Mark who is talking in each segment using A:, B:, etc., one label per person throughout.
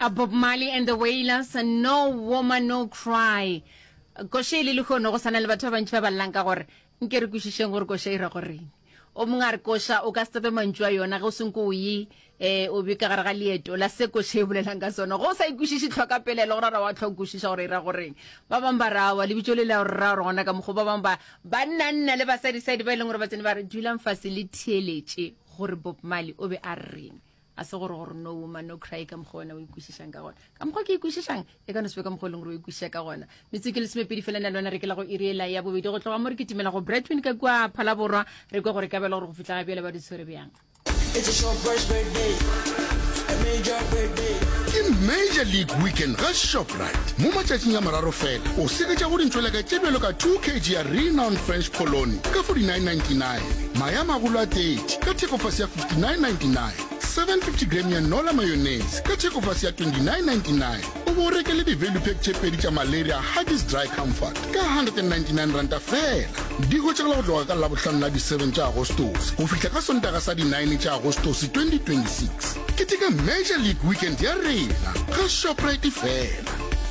A: Bob Marley and the Wailers, No Woman No Cry. Koshe le lekgono go sana le batho ba bantsi ba ballang ka gore nke re kwišisheng gore koshe ira gore o mongwe a re kosha o ka stepe mantšu a yona go senko o ye o be ka gare ga leeto la se koshe e bolelang ka sona go sa ikwišiše tlhoka pelelo gore ra wa tlhoka kwišiša gore ira goreng ba bang ba rawa le bitšo le la gore ra gona ka mokgo ba bang ba nna le basadi-sadi ba e leng gore ba tsene ba re dulang fase le theeletše gore Bob Marley o be a reng a se gore No Woman No Cry ka mokgwa wena o ikwišišang ka gona ka mokgwa ke ikwišišang e ka no se be ka mokgwa leng gore o ikwišiša ka gona metseke le semepedi fela na lona re ke la go iriela ya bobedi go tloga mo re ke timela go Bradwin ka kwa phala borwa re kwa gore ka bela gore go fitla ga bjale ba di tshwere bjang.
B: It's a short birthday, a major birthday.
C: Ke Major League Weekend ga Shoprite mo matšatšing a mararo fela o seketša go dintšwela ka tšebelo ka 2 kg ya renowned French Polony ka 49.99 maya magolo a 30 ka thekofase ya 59.99 750 gram ya nola mayonnaise ka thekofase ya 29.99 o bo o rekele di-value pack tše pedi tša malaria Huggies Dry Comfort ka 199 ranta fela di go tšegela go tloga ka labohlano la di-7 tša agostos go fihla ka sontaga sa di-9 tša agostos 2026 ke tika Major League Weekend ya rena ga Shoprite fela.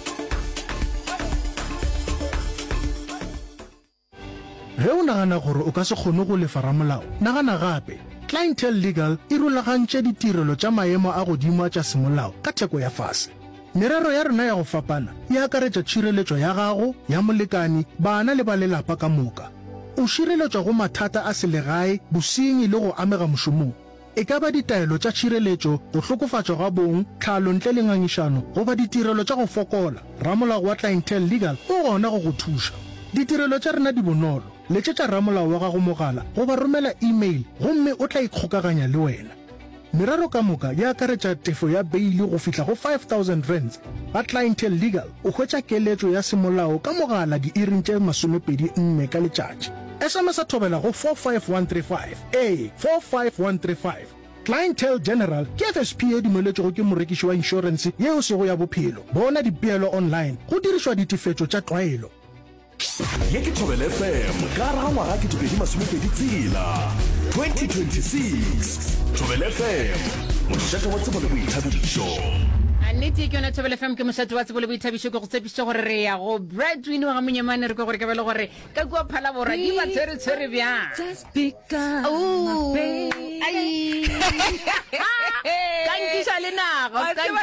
D: Ge o nagana gore o ka se kgone go lefa ramolao nagana gape Clientele Legal e rulagantše ditirelo tša maemo a godimo a tša semolao ka theko ya fase. Merero ya rena ya go fapana e akaretša tšhireletšo ya gago ya molekani bana le ba lelapa ka moka. O šireletšwa go mathata a selegae bosenyi le go amega mošomong. E ka ba ditaelo tša tšhireletšo go hlokofatšwa ga bong tlhalo ntle le ngangišano goba ditirelo tša go fokola. Ramolao wa Clientele Legal o gona go go thuša. Ditirelo tša rena di bonolo letšetša ramolao wa gago mogala goba romela email gomme o tla ikgokaganya le wena. Merero ka moka ya akaretša tefo ya beili go fihla go 5,000 rands. Ba Clientele Legal o hwetša keletšo ya semolao ka mogala di-iring tše 24 ka letšatši. SMS a thobela go 45135 45135. Clientele General ke FSP e dumeletšego ke morekiši wa insurance yeo sego ya bophelo. Bona dipeelo online go dirišwa ditefetšo tša tlwaelo.
E: Ye ke Thobela FM ka ra ngwaga ke 2026 Thobela FM mošate wa tsebo le boithabišo.
A: Annete ke yona Thobela FM ke mošate wa tsebo le boithabišo ke go tshepiša gore re ya go Bradwin wa ga monyamane re kwa gore ke bele gore ka kua phala borwa di ba tshwere bjang
F: just because my baby
A: kankiša le nago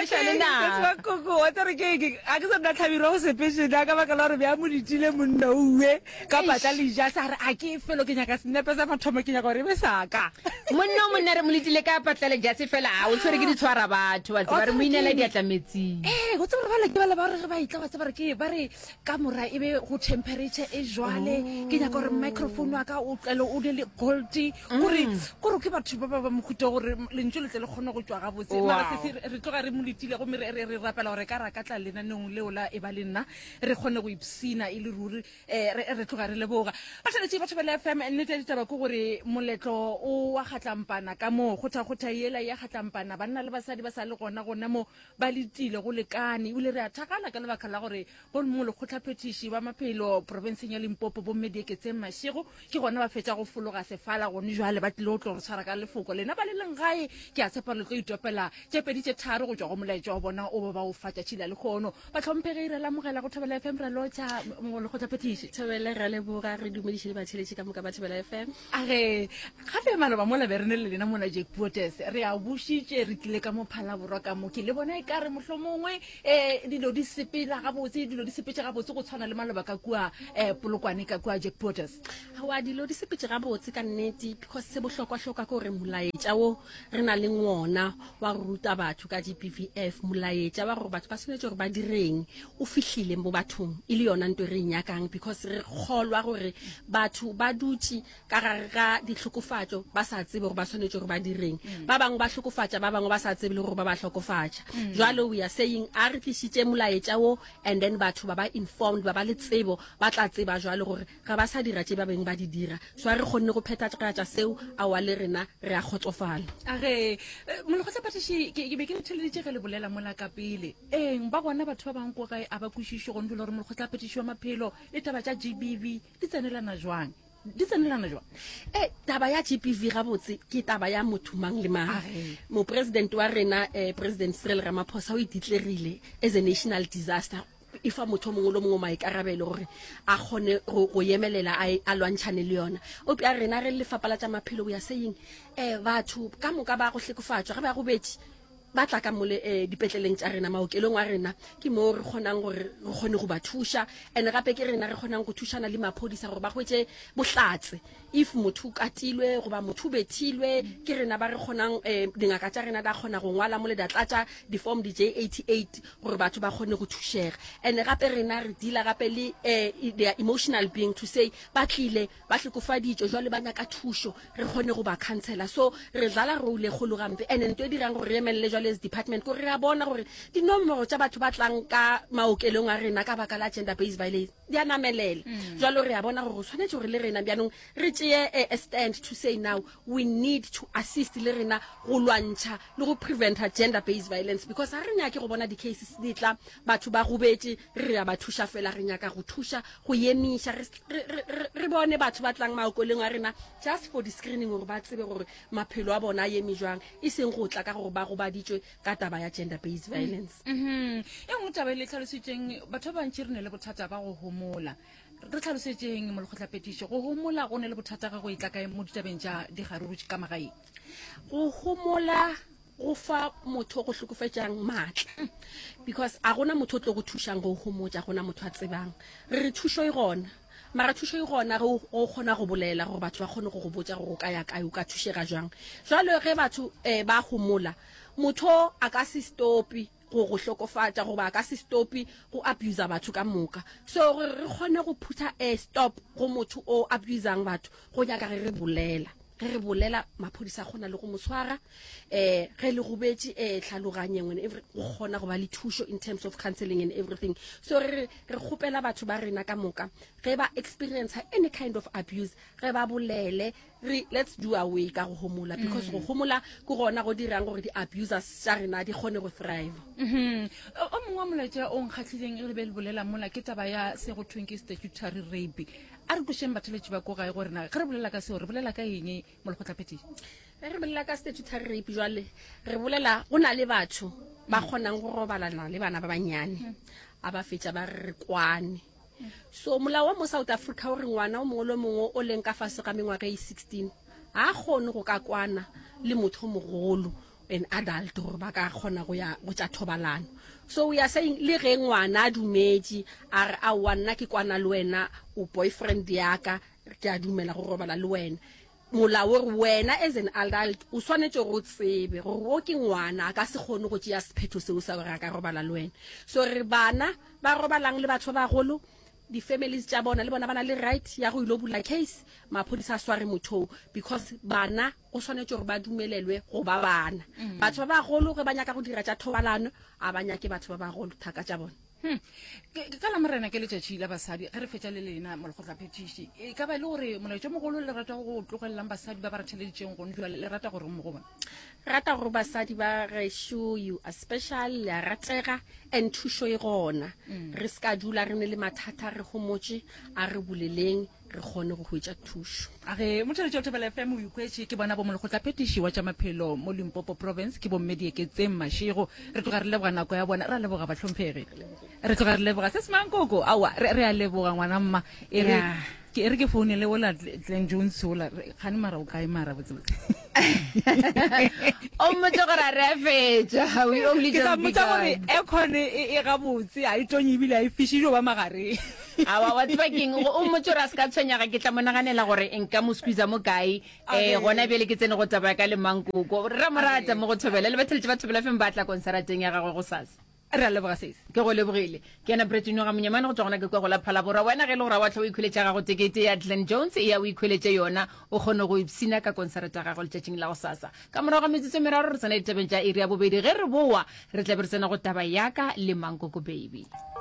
F: wa koko wa tsere ke a ke sa nna tlhabiro go sepešene a ka baka la gore bja moditile monna uwe ka patla leja sa re a ke felo ke nyaka senepe sa mathomo ke nyaka gore e be saka
A: monna o monna re moletile ka patla leja se fela a o tshwere ke di tshwara batho ba tseba re mo inela diatla metsing
F: go tseba bala ke bala ba re ba itla ba tseba re ke ba re ka mora e be go temperature e jwale ke nyaka gore microphone wa ka o tlele o le goldy gore ke batho ba ba mohuta gore lentšwe le tle le kgone go tswa ga botse mara se re tloga re molitile go re rapela gore ka raka tla lena neng le ola e ba le nna re kgone go ipsina e le ruri re tloga re leboga ba tšheletse batho ba le FM nnete ditaba go gore moletlo o wa kgatlampana ka mo gotha yela ya kgatlampana banna le basadi ba sa le gona mo ba letile go lekane o le re a thakala ka lebaka la gore go mo le kgotlaphethiši ba maphelo provinceng ya Limpopo bo Mediketse Mashego ke gona ba fetša go fologa sefala gone jwale ba tlile go tlo re tshwara ka lefoko lena ba le leng gae ke a tshepa le tlo itopela tše pedi tše tharo go tšwa go molaetša wa bona o ba o fatša tšhila le kgono ba tlhomphege ire la mogela go Thobela FM ra lotša mo le kgotlaphethiši
G: Thobela re leboga re dumediše le batšheletši ka moka ba Thobela FM
F: age gape maloba mola be re ne le lena mona Jack Potes re a bušitše re tlile ka mo phala borwa ka mo ke le bona e ka re mohlomongwe dilo di sepela gabotse dilo di sepetše gabotse go tshwana le maloba ka kua polokwane ka kua Jack Potes
G: wa dilo di sepetše gabotse ka nnete because se bohlokwa-hlokwa ke gore molaetša wo re na le ngwana wa go ruta batho ka GPVF molaetša wa gore batho ba swanetše gore ba direng o fihlile mo bathong e le yona nto re nyakang because re kgolwa gore batho ba dutše ka gare ga dihlokofatšo ba sa tsebe gore ba swanetše gore ba direng ba bangwe ba hlokofatša ba bangwe ba sa tsebe le gore ba ba hlokofatša jwale we are saying a re tlišitše molaetša wo and then batho ba ba informed ba ba le tsebo ba tla tseba jwale gore ga ba sa dira tše ba beng ba di dira so a re kgonne go phethagatša seo a wa le rena re a kgotsofala
F: age molekgotlaphethiši ke be ke le theleditše ge le bolela mola ka pele ba gona batho ba bangwe ko gae a ba kwešiše go ndula gore molekgotlaphethiši wa maphelo le taba tša GBV di tsenelana jwang di tsenelana jwa
G: taba ya GBV ga botse ke taba ya motho mang le mang mo president wa rena president Cyril Ramaphosa o ititlerile as a national disaster ifa motho mongwe lo mongwe maikarabelo gore a gone go yemelela a lwantshane le yona o pya rena re le fapala tsa maphelo ya saying batho ka moka ba go hlekufatswa ga ba go betsi ba tla ka mole dipetleleng tsa rena maokelong wa rena ke mo re kgonang gore re gone go ba thusha ene gape ke rena re kgonang go thushana le maphodisa gore ba gwetse bohlatse if motho katilwe go ba motho betilwe ke rena ba re kgonang dingaka tsa rena da kgona go ngwala mole da tlatsa di form di J88 gore batho ba kgone go thushega ene gape rena re dila gape le their emotional being to say ba tlile ba hlekofaditšo jwa le bana ka thusho re kgone go ba cancela so re dlala role go lo gampe ene ntwe dirang gore re emelele les department gore ra bona gore di nomoro tsa batho ba tlang ka maokelong a rena ka baka la gender based violence di a namelela jwalo re a bona gore tshwanetse gore le rena bjanong re tšee a stand to say now we need to assist le rena go lwantšha le go prevent gender based violence because ha re nyake go bona di cases di tla batho ba gobetse re ya ba thusha fela re nyaka go thusha go yemisha re bone batho ba tlang maokelong a rena just for the screening gore ba tsebe gore maphelo a bona a yemi jwang e seng go tla ka gore ba go ba ka taba ya gender based violence
F: engwe taba le tlhalositseng batho ba ntse re ne le bothata ba go homola re tlhalosetseng mo le khotla petition go homola go ne le bothata ga go itla ka mo ditabeng ja di garuru ka magae
G: go homola go fa motho go hlokofetsang matla because a gona motho tlo go thushang go homotsa gona motho a tsebang re thusho e gona mara thusho e gona go gona go bolela gore batho ba kgone go go botsa gore o ka ya kae o ka thushega jwang jwalo ge batho ba homola motho a ka se stopi go hlokofatsa go ba ka se stopi go abuse batho ka moka so re kgone go putha a stop go motho o abusang batho go nyaka re bolela maphodisa gona le go moswara ge le go betsi tlhaloganye ngwe go gona go ba le thusho in terms of counseling and everything so re gopela batho ba rena ka moka ge ba experience any kind of abuse ge ba bolele let's do away ka go homola because go homola go gona go dirang gore di abusers tsa rena di gone go thrive
F: o mongwe molaetša o nkgatlhileng re be le bolela mola ke taba ya se go thweng ke statutory rape a re tlošeng batheletši ba ko gae gore na ge re bolela ka seo re bolela ka eng mo lekgotla petition
G: re bolela ka statutory rape jwale re bolela go na le batho ba kgonang go robalana le bana ba banyane a ba fetša ba re kwane so molao wa mo South Africa o re ngwana o mongwe le mongwe o leng ka fase ga mengwaga e 16 a kgone go ka kwana le motho mogolo an adult gore ba ka kgona go ya go tša thobalano so we are saying le ge ngwana a dumetse a re a wanna ke kwana le wena o boyfriend yaka ke a dumela go robala le wena molao re wena as an adult o swanetse go tsebe gore o ke ngwana a ka se kgone go tšea sephetho seo sa gore a ka robala le wena so re bana ba robalang le batho ba golo di families tša bona le bona bana le right ya go ilo bula case maphodisa a sware motho because bana o swanetse gore ba dumelelwe go ba bana batho ba bagolo ge ba nyaka go dira tša thobalano a ba nyake batho ba bagolo thaka tša bona
F: ka la morena ke letšatši la basadi ge re fetša le lena mo lekgotla petition e ka ba le gore molaetša mogolo le rata go tlogelelang basadi ba ba ratheleditšeng go ntula le rata gore mo go bona
G: rata gore basadi ba resho you are special le a ratega and thusho e gona re ska dula re ne le mathata re gomotse a re buleleng re kgone go hwetša thusho
F: age motheletši o Thobela FM o ikwetše ke bona bo mo lekgotla petition wa tša maphelo mo Limpopo province ke bommedieketseng mašego re tloga re leboga nako ya bona re a leboga bahlomphegi re tloga re leboga se semankoko aowa re a leboga ngwana mma e re ke founele ola Glen Jones ola gane mara o kae mara botsebotse
A: o mmotse gore a re a fetša we only just begun
F: e khone e ga botse a itonye ebile a ifishile ba magareng
A: awa wa tsebakeng o mmotse gore a se ka tshwenyaga ke tla monaganela gore nka mo squeeza mo kae gona bjele ke tsene go tsabaya ka le mankoko ra morata mo go Thobela le batheletši ba Thobela FM ba tla konserateng ya gagwe go sasa
F: re a leboga sese
A: ke go lebogile ke ena Bretino ga monyamane go tswa gona ke kwa go la Phalabora wena ge le gore wa tla o ikhweletša gago tekete ya Glen Jones e ya o ikhweletše yona o kgone go ipsina ka konserata gago letšatšing la go sasa ka morago ga metsotso meraro re tsena ditabeng tša iri ya bobedi ge re boa re tla be re tsena go taba yaka le Mankoko baby